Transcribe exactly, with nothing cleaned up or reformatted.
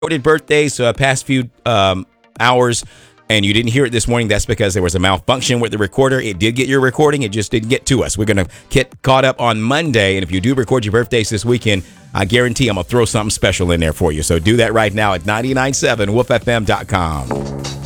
recorded birthdays uh, past few um, hours and you didn't hear it this morning, that's because there was a malfunction with the recorder. It did get your recording. It just didn't get to us. We're going to get caught up on Monday. And if you do record your birthdays this weekend, I guarantee I'm going to throw something special in there for you. So do that right now at nine nine seven wolf f m dot com.